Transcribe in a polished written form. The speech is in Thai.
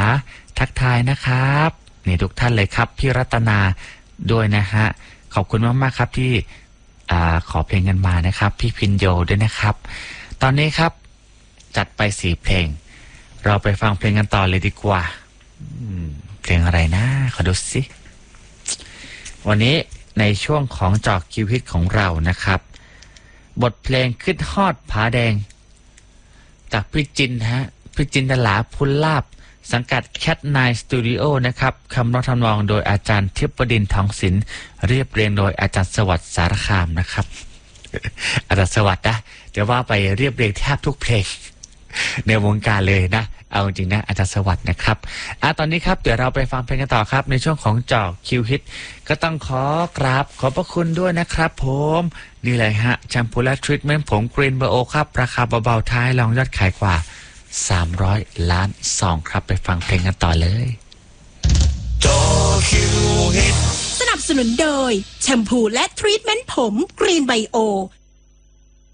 ทักทายนะครับนี่ทุกท่านเลยครับพี่รัตนาด้วยนะฮะขอบคุณมากๆครับที่ขอเพลงกันมานะครับพี่พินโยด้วยนะครับตอนนี้ครับจัดไป4เพลงเราไปฟังเพลงกันต่อเลยดีกว่าเพลงอะไรนะขอดูสิวันนี้ในช่วงของจอกคิวฮิตของเรานะครับบทเพลงขึ้นฮอดผาแดงจากพี่จินฮะพี่จินตลาพุลลาบสังกัดแคทไนสตูดิโอนะครับคำร้องทำนองโดยอาจารย์ทิพดินทองศิลป์เรียบเรียงโดยอาจารย์สวัสดิ์สารคามนะครับ อาจารย์สวัสดิ์นะเดี๋ยวว่าไปเรียบเรียงแทบทุกเพลงในวงการเลยนะเอาจริงนะอาจารย์สวัสดิ์นะครับตอนนี้ครับเดี๋ยวเราไปฟังเพลงกันต่อครับในช่วงของจอกคิวฮิตก็ต้องขอกราบขอบพระคุณด้วยนะครับผมนี่เลยฮะแชมพูและทรีทเมนต์ผมกรีนเบอร์โอครับราคาเบาๆท้ายรองยอดขายกว่า300 ล้านซองครับไปฟังเพลงกันต่อเลยจอคิวฮิตสนับสนุนโดยแชมพูและทรีทเมนต์ผมกรีนไบโอ